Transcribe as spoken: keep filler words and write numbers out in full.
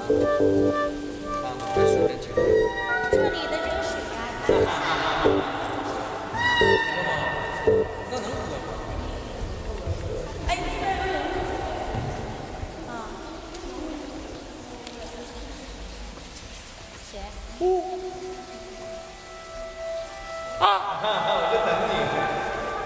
这里的这个水啊， 那能喝吗？ 哎，那边有人啊，谁？ 啊！我就等你。